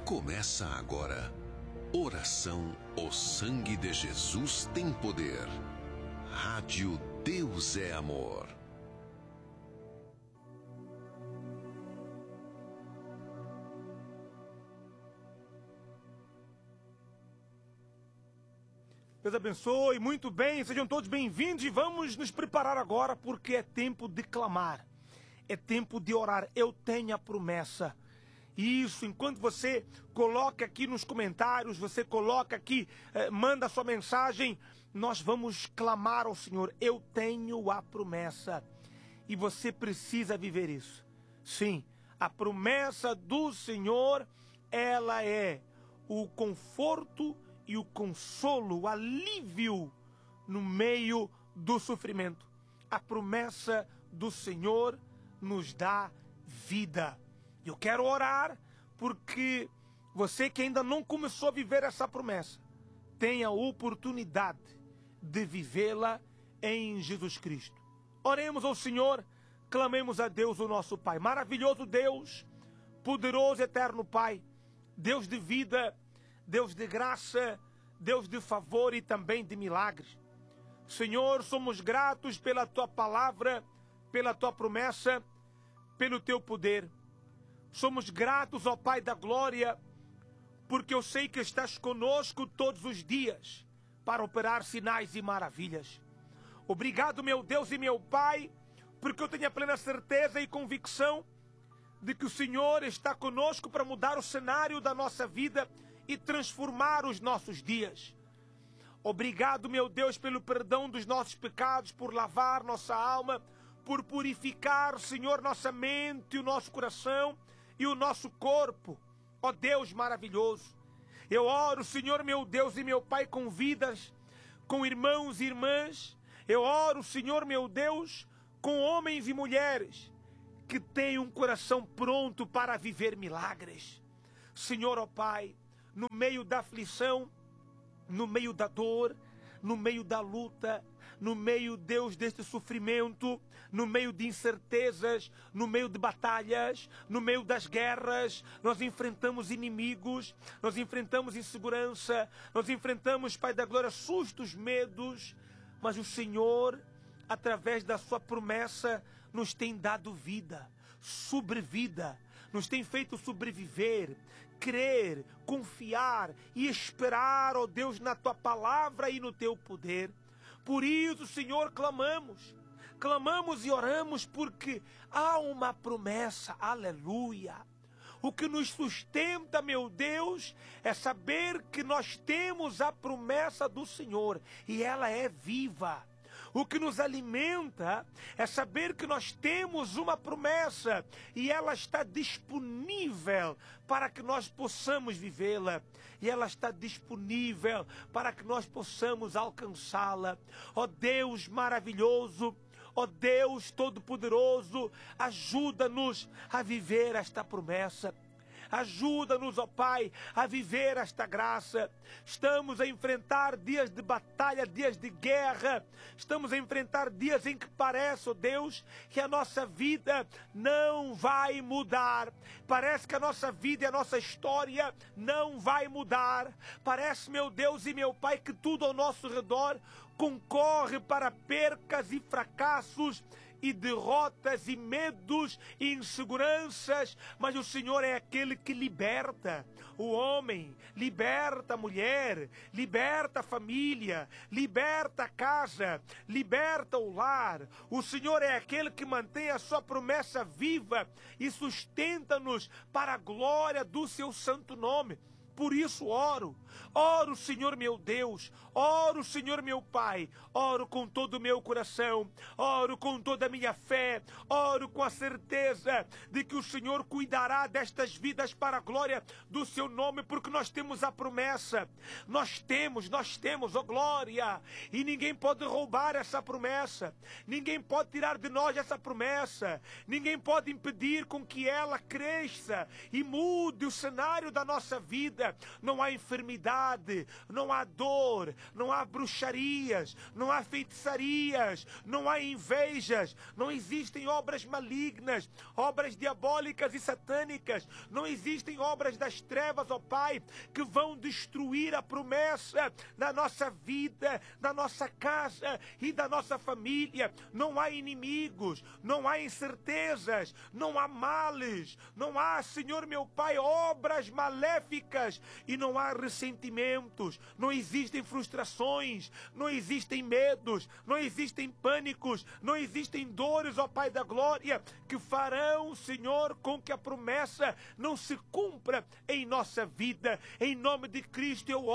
Começa agora. Oração O Sangue de Jesus tem Poder. Rádio Deus é Amor. Deus abençoe, muito bem, sejam todos bem-vindos e vamos nos preparar agora porque é tempo de clamar, é tempo de orar. Eu tenho a promessa. Isso, enquanto você coloca aqui nos comentários, você coloca aqui, manda a sua mensagem, nós vamos clamar ao Senhor. Eu tenho a promessa e você precisa viver isso. Sim, a promessa do Senhor, ela é o conforto e o consolo, o alívio no meio do sofrimento. A promessa do Senhor nos dá vida. Eu quero orar porque você que ainda não começou a viver essa promessa, tenha a oportunidade de vivê-la em Jesus Cristo. Oremos ao Senhor, clamemos a Deus, o nosso Pai. Maravilhoso Deus, poderoso eterno Pai, Deus de vida, Deus de graça, Deus de favor e também de milagres. Senhor, somos gratos pela Tua palavra, pela Tua promessa, pelo Teu poder. Somos gratos, ó Pai da glória, porque eu sei que estás conosco todos os dias para operar sinais e maravilhas. Obrigado, meu Deus e meu Pai, porque eu tenho a plena certeza e convicção de que o Senhor está conosco para mudar o cenário da nossa vida e transformar os nossos dias. Obrigado, meu Deus, pelo perdão dos nossos pecados, por lavar nossa alma, por purificar, Senhor, nossa mente e o nosso coração e o nosso corpo. Ó Deus maravilhoso, eu oro, Senhor, meu Deus e meu Pai, com vidas, com irmãos e irmãs. Eu oro, Senhor, meu Deus, com homens e mulheres que têm um coração pronto para viver milagres. Senhor, ó Pai, no meio da aflição, no meio da dor, no meio da luta, no meio, Deus, deste sofrimento, no meio de incertezas, no meio de batalhas, no meio das guerras, nós enfrentamos inimigos, nós enfrentamos insegurança, nós enfrentamos, Pai da glória, sustos, medos, mas o Senhor, através da sua promessa, nos tem dado vida, sobrevida, nos tem feito sobreviver, crer, confiar e esperar, ó Deus, na Tua palavra e no Teu poder. Por isso, Senhor, clamamos e oramos porque há uma promessa, aleluia. O que nos sustenta, meu Deus, é saber que nós temos a promessa do Senhor e ela é viva. O que nos alimenta é saber que nós temos uma promessa e ela está disponível para que nós possamos vivê-la. E ela está disponível para que nós possamos alcançá-la. Ó Deus maravilhoso, ó Deus todo-poderoso, ajuda-nos a viver esta promessa. Ajuda-nos, ó Pai, a viver esta graça. Estamos a enfrentar dias de batalha, dias de guerra. Estamos a enfrentar dias em que parece, ó Deus, que a nossa vida não vai mudar. Parece que a nossa vida e a nossa história não vai mudar. Parece, meu Deus e meu Pai, que tudo ao nosso redor concorre para percas e fracassos e derrotas e medos e inseguranças, mas o Senhor é aquele que liberta o homem, liberta a mulher, liberta a família, liberta a casa, liberta o lar. O Senhor é aquele que mantém a sua promessa viva e sustenta-nos para a glória do seu santo nome. Por isso oro, Senhor meu Deus, oro, Senhor meu Pai, oro com todo o meu coração, oro com toda a minha fé, oro com a certeza de que o Senhor cuidará destas vidas para a glória do seu nome, porque nós temos a promessa, nós temos, ó glória, e ninguém pode roubar essa promessa, ninguém pode tirar de nós essa promessa, ninguém pode impedir com que ela cresça e mude o cenário da nossa vida, não há enfermidade, não há dor, não há bruxarias, não há feitiçarias, não há invejas, não existem obras malignas, obras diabólicas e satânicas, não existem obras das trevas, ó Pai, que vão destruir a promessa da nossa vida, da nossa casa e da nossa família. Não há inimigos, não há incertezas, não há males, não há, Senhor meu Pai, obras maléficas e não há ressentimentos, não existem frustrações, não existem medos, não existem pânicos, não existem dores, ó Pai da glória, que farão, Senhor, com que a promessa não se cumpra em nossa vida. Em nome de Cristo eu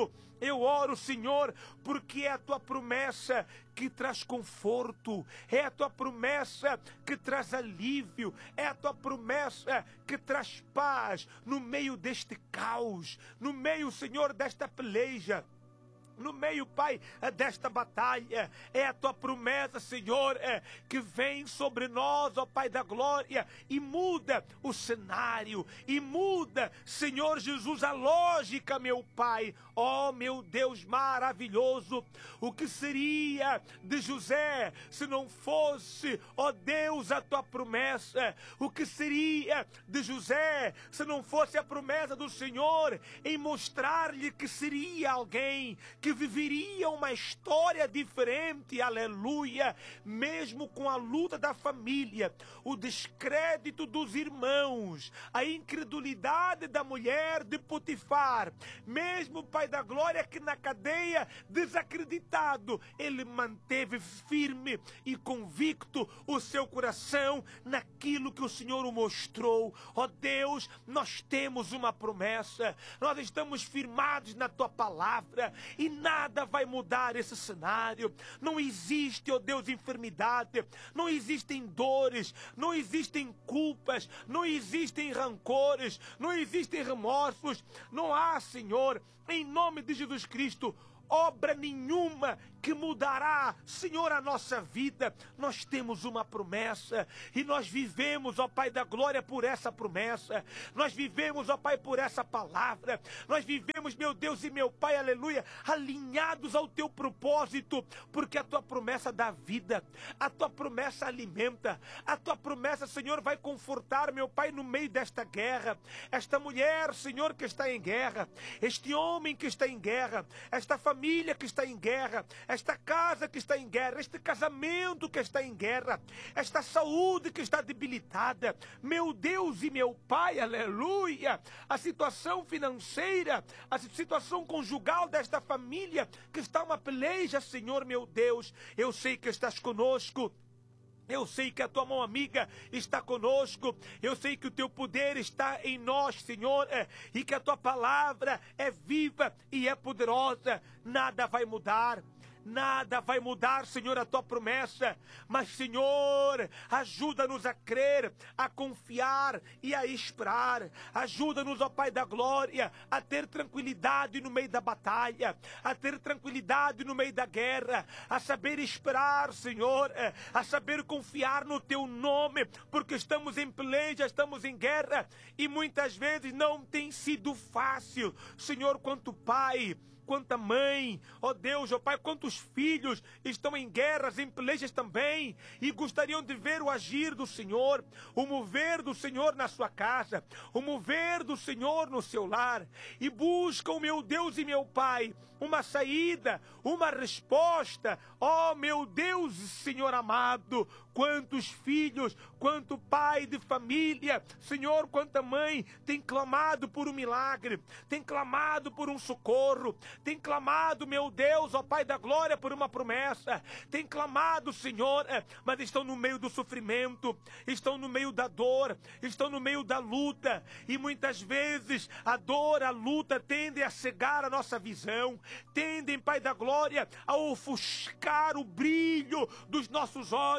oro, Senhor, porque é a tua promessa que traz conforto, é a tua promessa que traz alívio, é a tua promessa que traz paz no meio deste caos, no meio, Senhor, desta peleja. No meio, Pai, desta batalha, é a tua promessa, Senhor, que vem sobre nós, ó Pai da glória, e muda o cenário, e muda, Senhor Jesus, a lógica, meu Pai. Ó meu Deus maravilhoso, o que seria de José se não fosse, ó Deus, a tua promessa? O que seria de José se não fosse a promessa do Senhor em mostrar-lhe que seria alguém que viveria uma história diferente, aleluia, mesmo com a luta da família, o descrédito dos irmãos, a incredulidade da mulher de Potifar, mesmo, Pai da glória, que na cadeia, desacreditado, ele manteve firme e convicto o seu coração naquilo que o Senhor o mostrou. Ó Deus, nós temos uma promessa, nós estamos firmados na tua palavra e nada vai mudar esse cenário. Não existe, ó Deus, enfermidade, não existem dores, não existem culpas, não existem rancores, não existem remorsos, não há, Senhor, em nome de Jesus Cristo, obra nenhuma que mudará, Senhor, a nossa vida. Nós temos uma promessa e nós vivemos, ó Pai da glória, por essa promessa. Nós vivemos, ó Pai, por essa palavra. Nós vivemos, meu Deus e meu Pai, aleluia, alinhados ao teu propósito, porque a tua promessa dá vida, a tua promessa alimenta, a tua promessa, Senhor, vai confortar, meu Pai, no meio desta guerra. Esta mulher, Senhor, que está em guerra, este homem que está em guerra, esta família que está em guerra, esta casa que está em guerra, este casamento que está em guerra, esta saúde que está debilitada, meu Deus e meu Pai, aleluia, a situação financeira, a situação conjugal desta família que está uma peleja, Senhor, meu Deus, eu sei que estás conosco. Eu sei que a tua mão amiga está conosco. Eu sei que o teu poder está em nós, Senhor, e que a tua palavra é viva e é poderosa. Nada vai mudar. Nada vai mudar, Senhor, a tua promessa. Mas, Senhor, ajuda-nos a crer, a confiar e a esperar. Ajuda-nos, ó Pai da glória, a ter tranquilidade no meio da batalha, a ter tranquilidade no meio da guerra, a saber esperar, Senhor, a saber confiar no teu nome, porque estamos em peleja, estamos em guerra e muitas vezes não tem sido fácil, Senhor, quanto Pai, quanta mãe, ó Deus, ó Pai, quantos filhos estão em guerras, em pelejas também, e gostariam de ver o agir do Senhor, o mover do Senhor na sua casa, o mover do Senhor no seu lar, e buscam, meu Deus e meu Pai, uma saída, uma resposta. Ó meu Deus, Senhor amado, quantos filhos, quanto pai de família, Senhor, quanta mãe tem clamado por um milagre, tem clamado por um socorro, tem clamado, meu Deus, ó Pai da glória, por uma promessa, tem clamado, Senhor, mas estão no meio do sofrimento, estão no meio da dor, estão no meio da luta, e muitas vezes a dor, a luta tendem a cegar a nossa visão, tendem, Pai da glória, a ofuscar o brilho dos nossos olhos,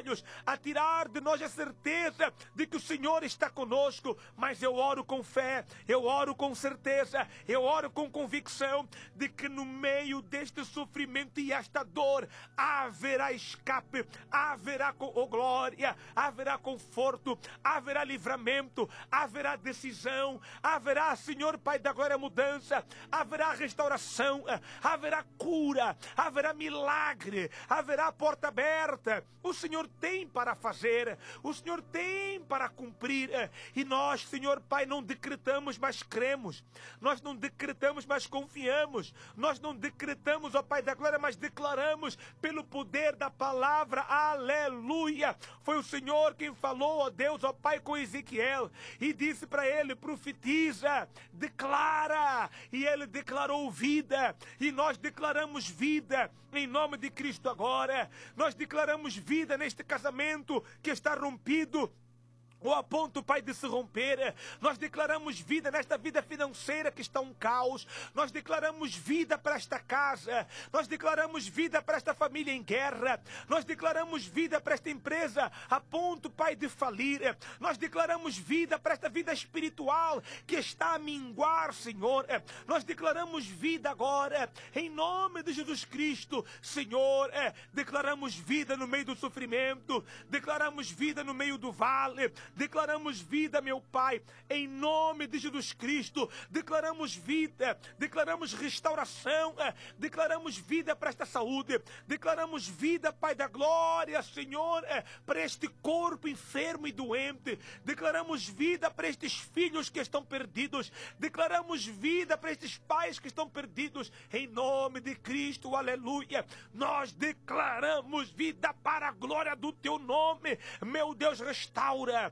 a tirar de nós a certeza de que o Senhor está conosco. Mas eu oro com fé, eu oro com certeza, eu oro com convicção de que no meio deste sofrimento e esta dor haverá escape, haverá glória, haverá conforto, haverá livramento, haverá decisão, haverá, Senhor Pai da glória, mudança, haverá restauração, haverá cura, haverá milagre, haverá porta aberta. O Senhor tem para fazer, o Senhor tem para cumprir, e nós, Senhor Pai, não decretamos, mas cremos. Nós não decretamos, mas confiamos. Nós não decretamos, ó Pai da glória, mas declaramos pelo poder da palavra. Aleluia! Foi o Senhor quem falou, ó Deus, ó Pai, com Ezequiel, e disse para ele: profetiza, declara. E ele declarou vida, e nós declaramos vida em nome de Cristo agora. Nós declaramos vida neste casamento que está rompido, ou a ponto, Pai, de se romper. Nós declaramos vida nesta vida financeira que está um caos. Nós declaramos vida para esta casa. Nós declaramos vida para esta família em guerra. Nós declaramos vida para esta empresa a ponto, Pai, de falir. Nós declaramos vida para esta vida espiritual que está a minguar, Senhor. Nós declaramos vida agora, em nome de Jesus Cristo, Senhor. Declaramos vida no meio do sofrimento. Declaramos vida no meio do vale. Declaramos vida, meu Pai, em nome de Jesus Cristo. Declaramos vida, declaramos restauração, declaramos vida para esta saúde. Declaramos vida, Pai da glória, Senhor, para este corpo enfermo e doente. Declaramos vida para estes filhos que estão perdidos. Declaramos vida para estes pais que estão perdidos, em nome de Cristo, aleluia. Nós declaramos vida para a glória do Teu nome. Meu Deus, restaura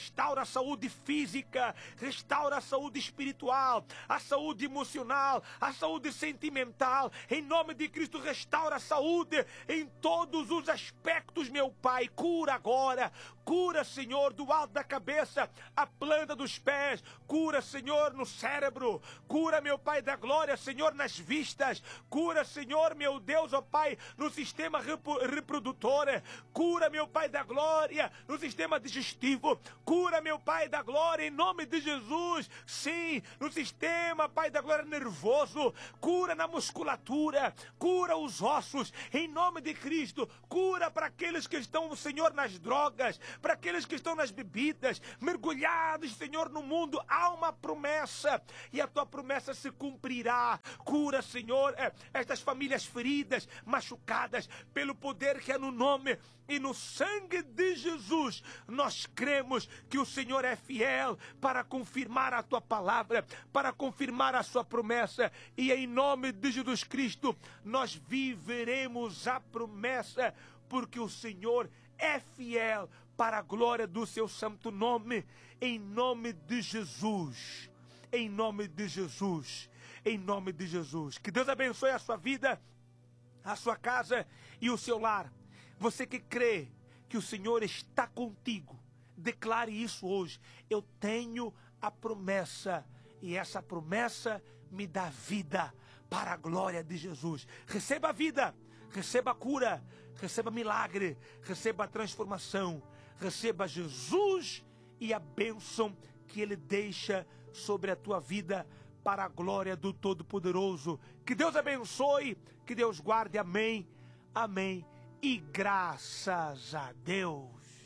a saúde física, restaura a saúde espiritual, a saúde emocional, a saúde sentimental. Em nome de Cristo, restaura a saúde em todos os aspectos, meu Pai. Cura agora, cura, Senhor, do alto da cabeça à planta dos pés. Cura, Senhor, no cérebro. Cura, meu Pai da glória, Senhor, nas vistas. Cura, Senhor, meu Deus, ó Pai, no sistema reprodutor. Cura, meu Pai da glória, no sistema digestivo. Cura, meu Pai da glória, em nome de Jesus. Sim, no sistema, Pai da glória, nervoso. Cura na musculatura. Cura os ossos, em nome de Cristo. Cura para aqueles que estão, Senhor, nas drogas, para aqueles que estão nas bebidas, mergulhados, Senhor, no mundo. Há uma promessa, e a Tua promessa se cumprirá. Cura, Senhor, estas famílias feridas, machucadas, pelo poder que é no nome e no sangue de Jesus. Nós cremos que o Senhor é fiel para confirmar a Tua palavra, para confirmar a Sua promessa, e em nome de Jesus Cristo nós viveremos a promessa, porque o Senhor é fiel para a glória do Seu santo nome, em nome de Jesus, em nome de Jesus, em nome de Jesus. Que Deus abençoe a sua vida, a sua casa e o seu lar. Você que crê que o Senhor está contigo, declare isso hoje. Eu tenho a promessa, e essa promessa me dá vida para a glória de Jesus. Receba a vida, receba a cura, receba milagre, receba a transformação, receba Jesus e a bênção que Ele deixa sobre a tua vida para a glória do Todo-Poderoso. Que Deus abençoe, que Deus guarde. Amém, amém e graças a Deus.